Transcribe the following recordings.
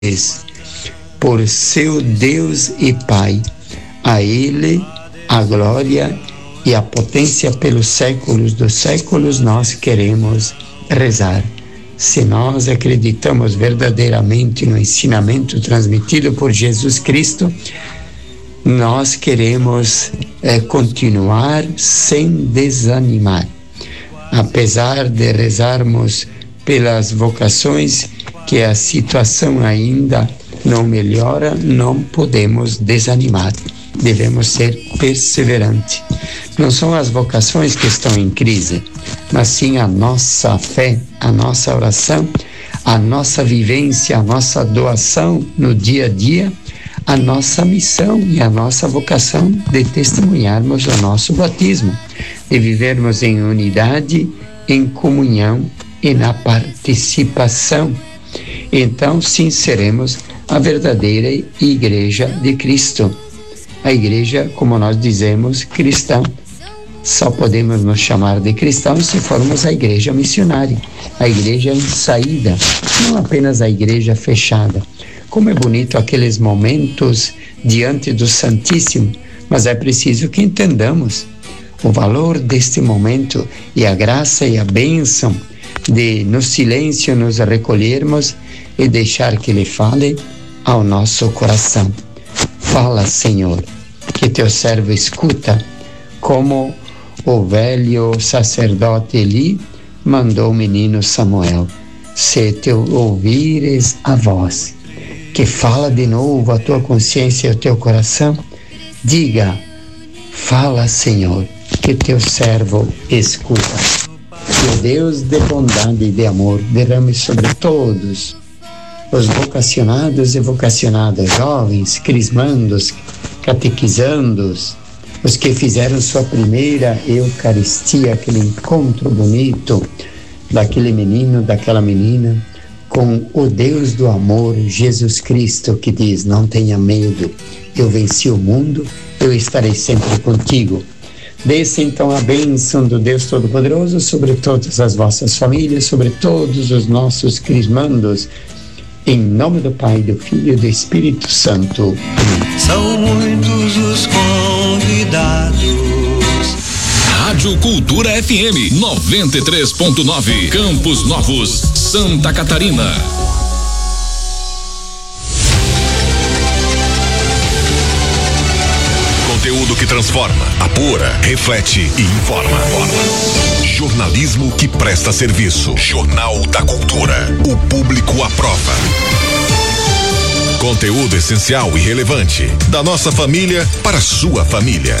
por seu Deus e Pai. A Ele a glória e a potência pelos séculos dos séculos. Nós queremos rezar. Se nós acreditamos verdadeiramente no ensinamento transmitido por Jesus Cristo, nós queremos continuar sem desanimar. Apesar de rezarmos pelas vocações, que a situação ainda não melhora, não podemos desanimar. Devemos ser perseverantes. Não são as vocações que estão em crise, mas sim a nossa fé, a nossa oração, a nossa vivência, a nossa doação no dia a dia, a nossa missão e a nossa vocação de testemunharmos o nosso batismo, de vivermos em unidade, em comunhão e na participação. Então, sim, seremos a verdadeira Igreja de Cristo. A igreja, como nós dizemos, cristã. Só podemos nos chamar de cristãos se formos a igreja missionária, a igreja em saída, não apenas a igreja fechada. Como é bonito aqueles momentos diante do Santíssimo, mas é preciso que entendamos o valor deste momento e a graça e a bênção de, no silêncio, nos recolhermos e deixar que Ele fale ao nosso coração. Fala, Senhor, que teu servo escuta, como o velho sacerdote Eli mandou o menino Samuel. Se te ouvires a voz, que fala de novo a tua consciência e o teu coração, diga, fala, Senhor, que teu servo escuta. Que o Deus de bondade e de amor derrame sobre todos os vocacionados e vocacionadas, jovens, crismandos, catequizandos, os que fizeram sua primeira Eucaristia, aquele encontro bonito daquele menino, daquela menina, com o Deus do amor, Jesus Cristo, que diz, não tenha medo, eu venci o mundo, eu estarei sempre contigo. Desça então a bênção do Deus Todo-Poderoso sobre todas as vossas famílias, sobre todos os nossos crismandos, em nome do Pai, do Filho e do Espírito Santo. Amém. São muitos os convidados. Rádio Cultura FM 93.9, Campos Novos, Santa Catarina. Conteúdo que transforma, apura, reflete e informa. Jornalismo que presta serviço. Jornal da Cultura. O público aprova. Conteúdo essencial e relevante. Da nossa família para a sua família.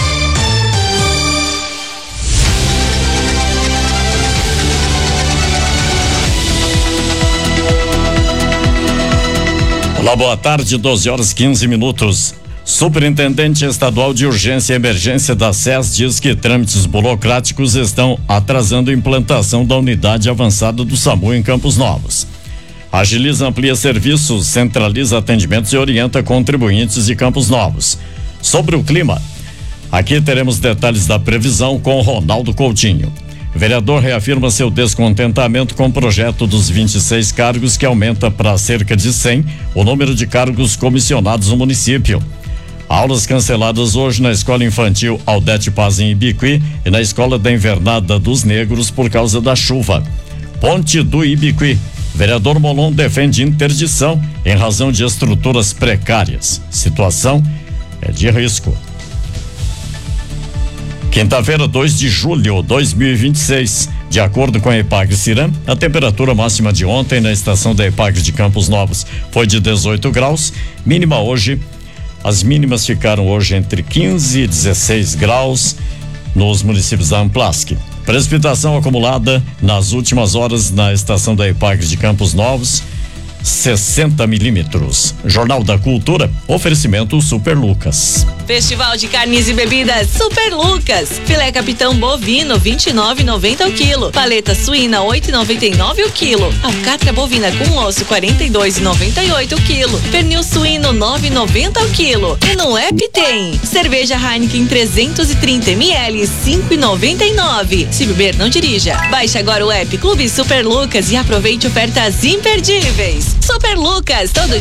Olá, boa tarde, 12h15. Superintendente Estadual de Urgência e Emergência da SES diz que trâmites burocráticos estão atrasando a implantação da unidade avançada do SAMU em Campos Novos. Agiliza, amplia serviços, centraliza atendimentos e orienta contribuintes de Campos Novos. Sobre o clima, aqui teremos detalhes da previsão com Ronaldo Coutinho. O vereador reafirma seu descontentamento com o projeto dos 26 cargos, que aumenta para cerca de 100 o número de cargos comissionados no município. Aulas canceladas hoje na Escola Infantil Aldete Paz em Ibiqui e na Escola da Invernada dos Negros por causa da chuva. Ponte do Ibiqui. Vereador Molon defende interdição em razão de estruturas precárias. Situação é de risco. Quinta-feira, 2 de julho de 2026. De acordo com a EPAGRE Ciram, a temperatura máxima de ontem na estação da EPAGRE de Campos Novos foi de 18 graus. Mínima hoje, as mínimas ficaram hoje entre 15 e 16 graus nos municípios da Amplasc. Precipitação acumulada nas últimas horas na estação da EPAGRE de Campos Novos, 60 milímetros. Jornal da Cultura, oferecimento Super Lucas. Festival de Carnes e Bebidas Super Lucas. Filé capitão bovino 29,90 o quilo. Paleta suína 8,99 o quilo. Alcatra bovina com osso 42,98 o quilo. Pernil suíno 9,90 o quilo. E no app tem cerveja Heineken 330 ml 5,99. Se beber, não dirija. Baixe agora o app Clube Super Lucas e aproveite ofertas imperdíveis. Super Lucas, todo